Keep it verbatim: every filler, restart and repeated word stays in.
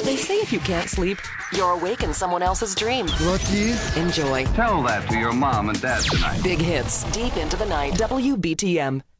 They say if you can't sleep, you're awake in someone else's dream. Lucky. Enjoy. Tell that to your mom and dad tonight. Big hits, deep into the night. W B T M.